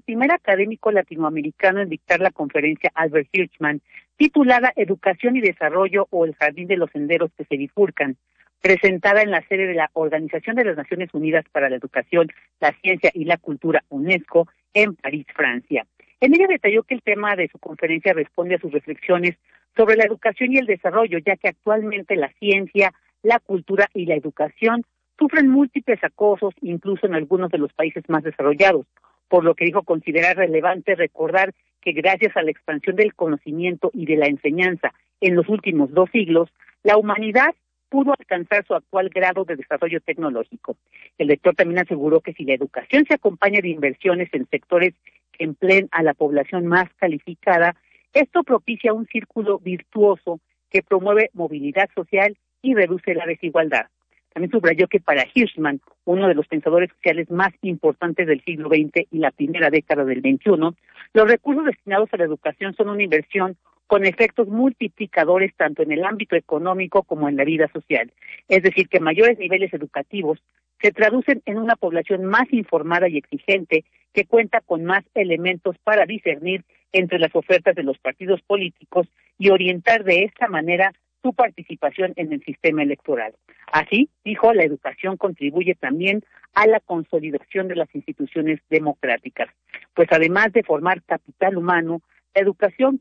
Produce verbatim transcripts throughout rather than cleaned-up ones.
primer académico latinoamericano en dictar la conferencia Albert Hirschman, titulada Educación y Desarrollo o el Jardín de los Senderos que se bifurcan, presentada en la sede de la Organización de las Naciones Unidas para la Educación, la Ciencia y la Cultura, UNESCO, en París, Francia. En ella detalló que el tema de su conferencia responde a sus reflexiones sobre la educación y el desarrollo, ya que actualmente la ciencia, la cultura y la educación sufren múltiples acosos, incluso en algunos de los países más desarrollados, por lo que dijo considerar relevante recordar que gracias a la expansión del conocimiento y de la enseñanza en los últimos dos siglos, la humanidad pudo alcanzar su actual grado de desarrollo tecnológico. El rector también aseguró que si la educación se acompaña de inversiones en sectores que empleen a la población más calificada, esto propicia un círculo virtuoso que promueve movilidad social y reduce la desigualdad. También subrayó que para Hirschman, uno de los pensadores sociales más importantes del siglo veinte y la primera década del veintiuno, los recursos destinados a la educación son una inversión con efectos multiplicadores tanto en el ámbito económico como en la vida social. Es decir, que mayores niveles educativos se traducen en una población más informada y exigente que cuenta con más elementos para discernir entre las ofertas de los partidos políticos y orientar de esta manera su participación en el sistema electoral. Así, dijo, la educación contribuye también a la consolidación de las instituciones democráticas, pues además de formar capital humano, la educación...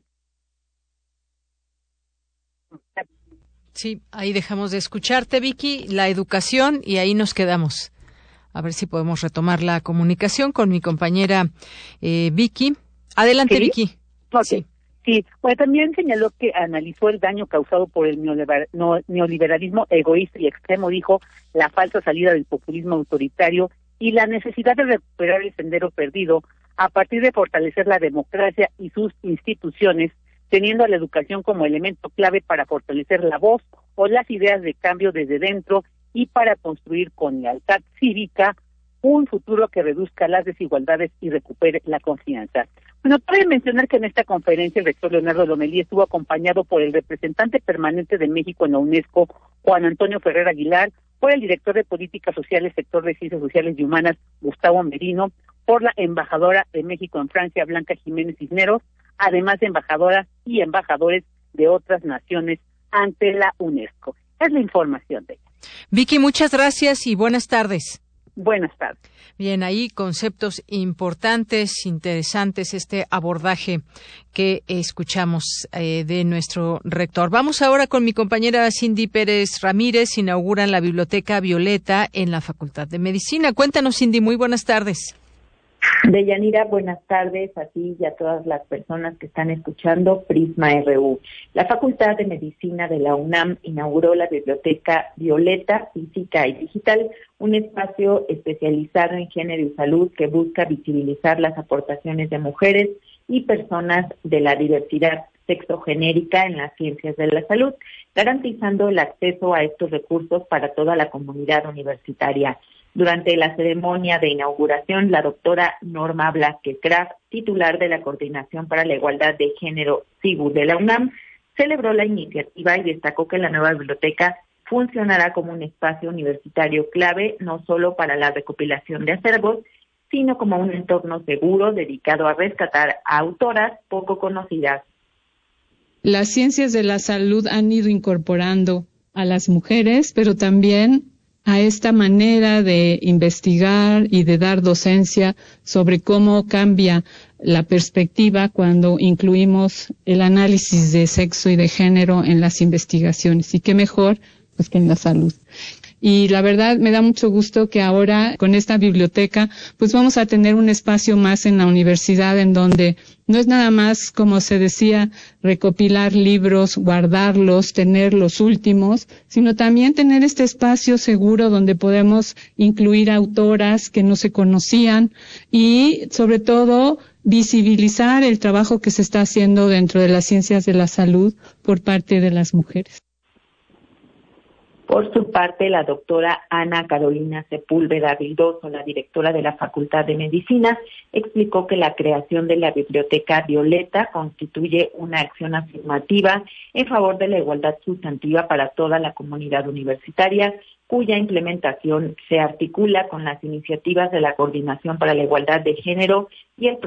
Sí, ahí dejamos de escucharte, Vicky, la educación, y ahí nos quedamos. A ver si podemos retomar la comunicación con mi compañera eh, Vicky. Adelante, ¿sí? Vicky. Okay. Sí. Sí, pues también señaló que analizó el daño causado por el neoliberalismo egoísta y extremo, dijo, la falsa salida del populismo autoritario y la necesidad de recuperar el sendero perdido a partir de fortalecer la democracia y sus instituciones, teniendo a la educación como elemento clave para fortalecer la voz o las ideas de cambio desde dentro y para construir con lealtad cívica un futuro que reduzca las desigualdades y recupere la confianza. Bueno, cabe mencionar que en esta conferencia el rector Leonardo Lomelí estuvo acompañado por el representante permanente de México en la UNESCO, Juan Antonio Ferrer Aguilar, por el director de Políticas Sociales, sector de Ciencias Sociales y Humanas, Gustavo Merino, por la embajadora de México en Francia, Blanca Jiménez Cisneros, además de embajadoras y embajadores de otras naciones ante la UNESCO. Es la información de ella. Vicky, muchas gracias y buenas tardes. Buenas tardes. Bien, ahí conceptos importantes, interesantes, este abordaje que escuchamos eh, de nuestro rector. Vamos ahora con mi compañera Cindy Pérez Ramírez. Inauguran la Biblioteca Violeta en la Facultad de Medicina. Cuéntanos, Cindy, muy buenas tardes. Deyanira, buenas tardes a ti y a todas las personas que están escuchando Prisma R U. La Facultad de Medicina de la UNAM inauguró la Biblioteca Violeta Física y Digital, un espacio especializado en género y salud que busca visibilizar las aportaciones de mujeres y personas de la diversidad sexogenérica en las ciencias de la salud, garantizando el acceso a estos recursos para toda la comunidad universitaria. Durante la ceremonia de inauguración, la doctora Norma Blázquez Graf, titular de la Coordinación para la Igualdad de Género C I B U de la UNAM, celebró la iniciativa y destacó que la nueva biblioteca funcionará como un espacio universitario clave, no solo para la recopilación de acervos, sino como un entorno seguro dedicado a rescatar a autoras poco conocidas. Las ciencias de la salud han ido incorporando a las mujeres, pero también a esta manera de investigar y de dar docencia sobre cómo cambia la perspectiva cuando incluimos el análisis de sexo y de género en las investigaciones. Y qué mejor, pues, que en la salud. Y la verdad me da mucho gusto que ahora con esta biblioteca pues vamos a tener un espacio más en la universidad en donde no es nada más, como se decía, recopilar libros, guardarlos, tener los últimos, sino también tener este espacio seguro donde podemos incluir autoras que no se conocían y sobre todo visibilizar el trabajo que se está haciendo dentro de las ciencias de la salud por parte de las mujeres. Por su parte, la doctora Ana Carolina Sepúlveda Vildoso, la directora de la Facultad de Medicina, explicó que la creación de la Biblioteca Violeta constituye una acción afirmativa en favor de la igualdad sustantiva para toda la comunidad universitaria, cuya implementación se articula con las iniciativas de la Coordinación para la Igualdad de Género y el